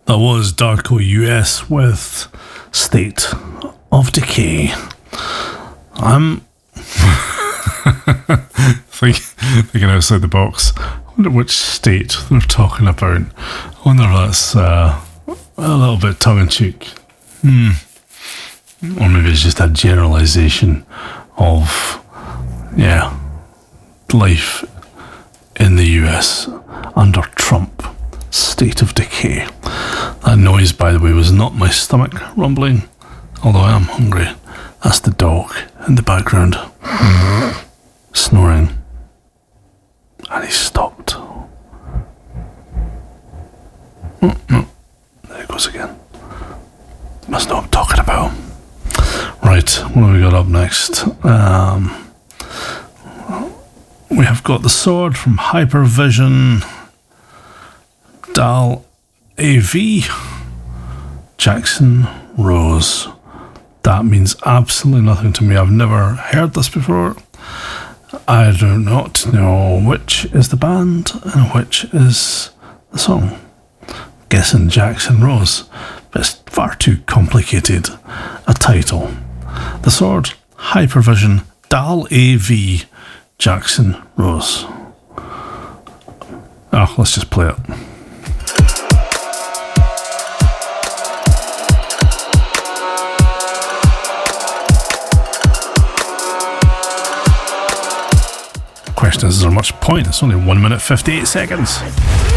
That was Darko US with State of Decay. I'm thinking outside the box. I wonder which state they're talking about. I wonder if that's a little bit tongue-in-cheek. Or maybe it's just a generalisation of, life in the US under Trump. State of decay. That noise, by the way, was not my stomach rumbling, although I am hungry. That's the dog in the background snoring. And he stopped. No, there he goes again. Must know what I'm talking about. Right, what have we got up next? We have got the sword from Hypervision, Dal AV, Jackson Rose. That means absolutely nothing to me. I've never heard this before. I do not know which is the band and which is the song. I'm guessing Jackson Rose, but it's far too complicated a title. The Sword, Hypervision, Dal AV, Jackson Rose. Let's just play it. Question is there much point? It's only 1 minute 58 seconds.